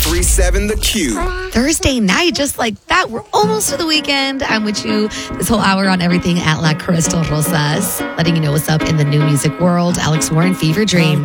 103.7 The Q. Thursday night, just like that. We're almost to the weekend. I'm with you this whole hour on everything at La Crystal Rosas, letting you know what's up in the new music world. Alex Warren, Fever Dream.